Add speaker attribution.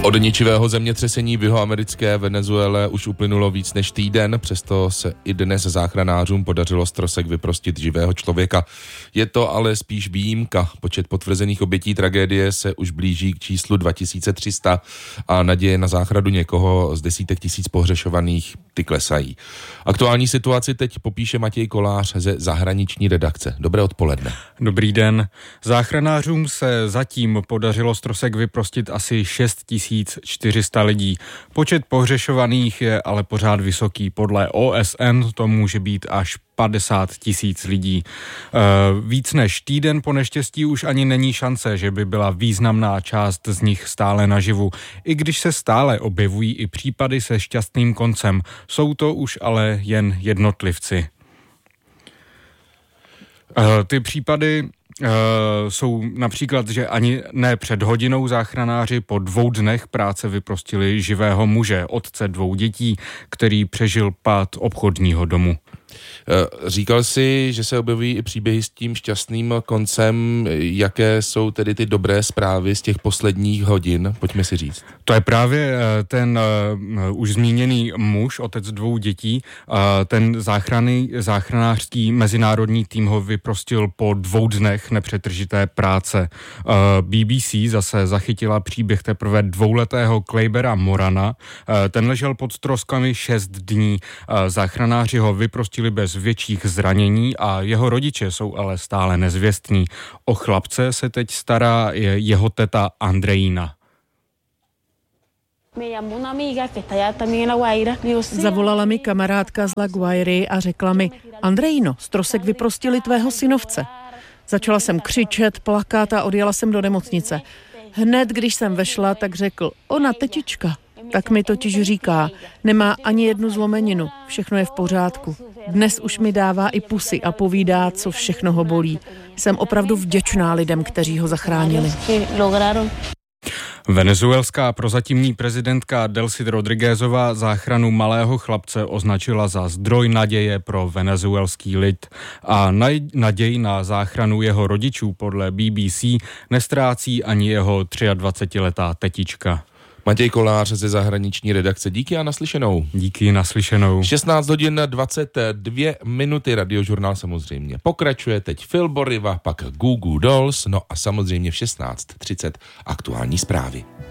Speaker 1: Od ničivého zemětřesení v jihoamerické Venezuele už uplynulo víc než týden, přesto se i dnes záchranářům podařilo z trosek vyprostit živého člověka. Je to ale spíš výjimka. Počet potvrzených obětí tragédie se už blíží k číslu 2300 a naděje na záchranu někoho z desítek tisíc pohřešovaných ty klesají. Aktuální situaci teď popíše Matěj Kolář ze zahraniční redakce. Dobré odpoledne.
Speaker 2: Dobrý den. Záchranářům se zatím podařilo z trosek vyprostit asi 6400 lidí. Počet pohřešovaných je ale pořád vysoký. Podle OSN to může být až 50 000 lidí. Víc než týden po neštěstí už ani není šance, že by byla významná část z nich stále naživu. I když se stále objevují i případy se šťastným koncem, jsou to už ale jen jednotlivci. Ty případy jsou například, že ani ne před hodinou záchranáři po 2 dnech práce vyprostili živého muže, otce 2 dětí, který přežil pád obchodního domu.
Speaker 1: Říkal jsi, že se objevují i příběhy s tím šťastným koncem. Jaké jsou tedy ty dobré zprávy z těch posledních hodin? Pojďme si říct.
Speaker 2: To je právě ten už zmíněný muž, otec 2 dětí. Ten záchranářský mezinárodní tým ho vyprostil po 2 dnech nepřetržité práce. BBC zase zachytila příběh teprve 2letého Kleibera Morana. Ten ležel pod troskami 6 dní. Záchranáři ho vyprostili bez větších zranění a jeho rodiče jsou ale stále nezvěstní. O chlapce se teď stará jeho teta Andreina.
Speaker 3: Zavolala mi kamarádka z La Guairy a řekla mi: Andreino, z trosek vyprostili tvého synovce. Začala jsem křičet, plakat a odjela jsem do nemocnice. Hned, když jsem vešla, tak řekl: ona tetička. Tak mi totiž říká, nemá ani jednu zlomeninu, všechno je v pořádku. Dnes už mi dává i pusy a povídá, co všechno ho bolí. Jsem opravdu vděčná lidem, kteří ho zachránili.
Speaker 2: Venezuelská prozatímní prezidentka Delcy Rodriguezová záchranu malého chlapce označila za zdroj naděje pro venezuelský lid a naději na záchranu jeho rodičů podle BBC nestrácí ani jeho 23letá tetička.
Speaker 1: Matěj Kolář ze zahraniční redakce. Díky a naslyšenou.
Speaker 2: Díky, naslyšenou.
Speaker 1: 16 hodin 22 minuty, radiožurnál samozřejmě pokračuje, teď Phil Boriva, pak Goo Goo Dolls, no a samozřejmě v 16:30 aktuální zprávy.